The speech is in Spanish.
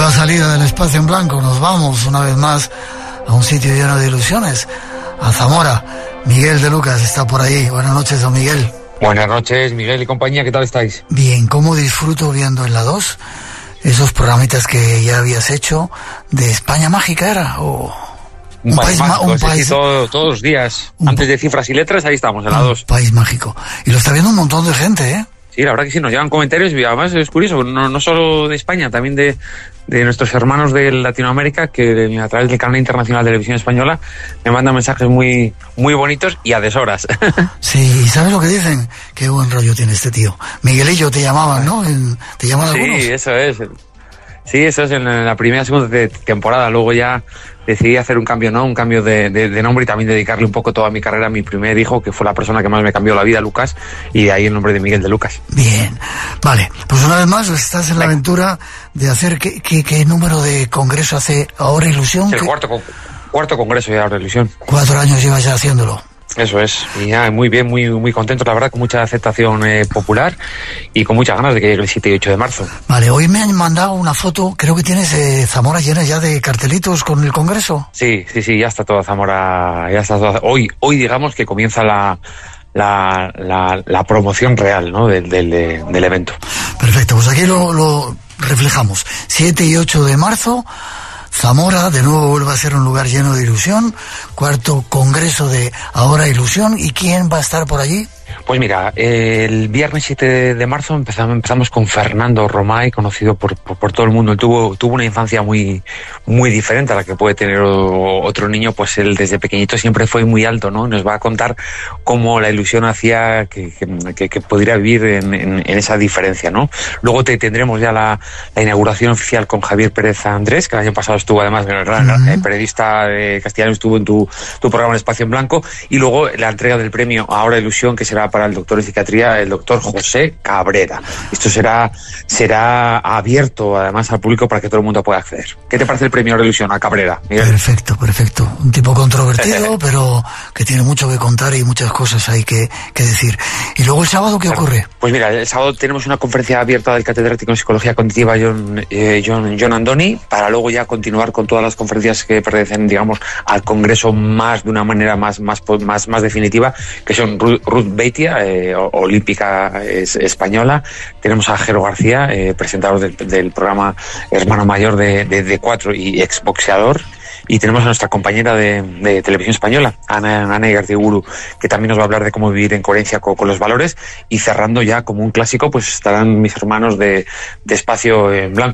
la salida del espacio en blanco. Nos vamos una vez más a un sitio lleno de ilusiones, a Zamora. Miguel de Lucas está por ahí. Buenas noches, don Miguel. Buenas noches, Miguel y compañía, ¿qué tal estáis? Bien, ¿cómo disfruto viendo en la 2 esos programitas que ya habías hecho de España Mágica, era? ¿O un país mágico? Todos los días, antes de Cifras y Letras, ahí estamos, en la 2. País mágico. Y lo está viendo un montón de gente, ¿eh? Sí, la verdad que sí, nos llegan comentarios y además es curioso, no solo de España, también de nuestros hermanos de Latinoamérica, que a través del canal internacional de Televisión Española me mandan mensajes muy, muy bonitos y a deshoras. Sí, ¿sabes lo que dicen? Qué buen rollo tiene este tío. Miguelillo te llamaban, ¿no? ¿Te llaman algunos? Sí, eso es. Sí, eso es en la primera, segunda temporada. Luego ya decidí hacer un cambio, ¿no? Un cambio de nombre y también dedicarle un poco toda mi carrera a mi primer hijo, que fue la persona que más me cambió la vida, Lucas, y de ahí el nombre de Miguel de Lucas. Bien, vale. Pues una vez más estás en la aventura de hacer... ¿Qué número de congreso hace Ahora Ilusión? El cuarto congreso de Ahora Ilusión. 4 años llevas ya haciéndolo. Eso es, y ya muy bien, muy contento, la verdad, con mucha aceptación popular y con muchas ganas de que llegue el 7 y 8 de marzo. Vale, hoy me han mandado una foto, creo que tienes Zamora llena ya de cartelitos con el congreso. Sí, ya está toda Zamora, ya está toda. Hoy digamos que comienza la promoción real, ¿no? del evento. Perfecto, pues aquí lo reflejamos. 7 y 8 de marzo... Zamora, de nuevo vuelve a ser un lugar lleno de ilusión, 4º congreso de Ahora Ilusión. ¿Y quién va a estar por allí? Pues mira, el viernes 7 de marzo empezamos con Fernando Romay, conocido por todo el mundo. Él tuvo una infancia muy diferente a la que puede tener otro niño, pues él desde pequeñito siempre fue muy alto, ¿no? Nos va a contar cómo la ilusión hacía que pudiera vivir en esa diferencia, ¿no? Luego tendremos ya la inauguración oficial con Javier Pérez Andrés, que el año pasado estuvo además, el periodista castellano, estuvo en tu programa El Espacio en Blanco, y luego la entrega del premio Ahora Ilusión, que será para el doctor de psiquiatría, el doctor José Cabrera. Esto será abierto además al público para que todo el mundo pueda acceder. ¿Qué te parece el premio Ahora Ilusión a Cabrera, Miguel? Perfecto. Un tipo controvertido, pero que tiene mucho que contar y muchas cosas hay que decir. ¿Y luego el sábado qué ocurre? Pues mira, el sábado tenemos una conferencia abierta del catedrático en Psicología Cognitiva John Andoni, para luego ya continuar con todas las conferencias que pertenecen, digamos, al Congreso más de una manera más definitiva, que son Ruth Beitia, olímpica española. Tenemos a Jero García, presentador del programa Hermano Mayor de 4 y exboxeador. Y tenemos a nuestra compañera de Televisión Española, Ana Igartiburu, que también nos va a hablar de cómo vivir en coherencia con los valores. Y cerrando ya como un clásico, pues estarán mis hermanos de Espacio en Blanco.